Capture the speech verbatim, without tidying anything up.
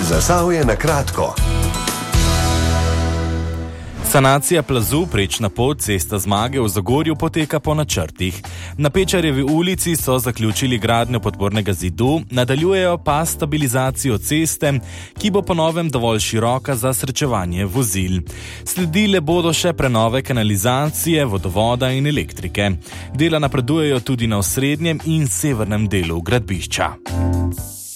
Zasavje na kratko. Sanacija plazu prečna pot Cesta Zmage v Zagorju poteka po načrtih. Na Pečarjevi ulici so zaključili gradnjo podpornega zidu, nadaljujejo pa stabilizacijo ceste, ki bo po novem dovolj široka za srečevanje vozil. Sledile bodo še prenove kanalizacije, vodovoda in elektrike. Dela napredujejo tudi na osrednjem in severnem delu gradbišča.